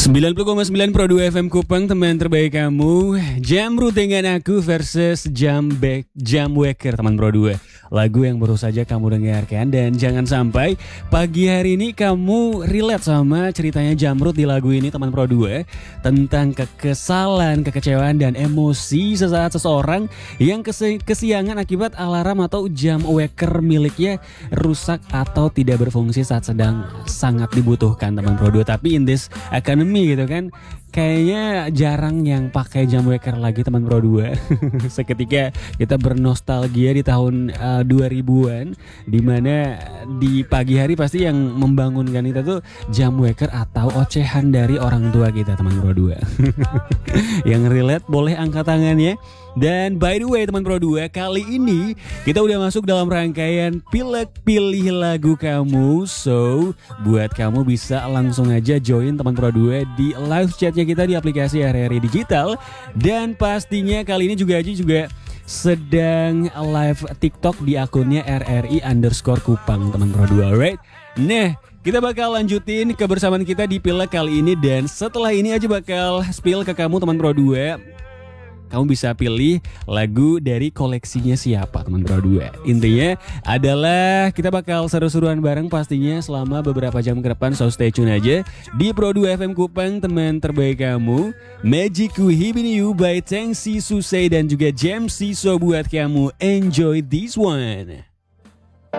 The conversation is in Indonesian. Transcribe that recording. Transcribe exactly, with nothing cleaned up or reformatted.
sembilan puluh koma sembilan Pro dua F M Kupang, teman terbaik kamu. Jamrut dengan aku versus Jam Back Jam Waker, teman Pro dua. Lagu yang baru saja kamu dengarkan. Dan jangan sampai pagi hari ini kamu relate sama ceritanya Jamrut di lagu ini, teman Pro dua, tentang kekesalan, kekecewaan dan emosi sesaat seseorang yang kesi- kesiangan akibat alarm atau jam waker miliknya rusak atau tidak berfungsi saat sedang sangat dibutuhkan, teman Pro dua. Tapi in this economy gitu kan, kayaknya jarang yang pakai jam waker lagi, teman Pro dua. Seketika kita bernostalgia di tahun uh, dua ribuan, dimana di pagi hari pasti yang membangunkan kita tuh jam waker atau ocehan dari orang tua kita, teman Pro dua. Yang relate boleh angkat tangannya. Dan by the way, teman Pro dua, kali ini kita udah masuk dalam rangkaian Pilek Pilih Lagu Kamu. So, buat kamu bisa langsung aja join, teman Pro dua, di live chatnya kita di aplikasi R R I Digital. Dan pastinya kali ini juga Aji juga sedang live TikTok di akunnya R R I underscore Kupang, teman Pro dua, alright? Nah, kita bakal lanjutin kebersamaan kita di Pilek kali ini. Dan setelah ini Aji bakal spill ke kamu, teman Pro dua. Kamu bisa pilih lagu dari koleksinya siapa, teman Pro dua. Intinya adalah kita bakal seru-seruan bareng pastinya selama beberapa jam ke depan. So stay tune aja di Pro dua F M Kupang, teman terbaik kamu. Magicku Hibini You by Tengsi Susei dan juga Jam Siso buat kamu. Enjoy this one.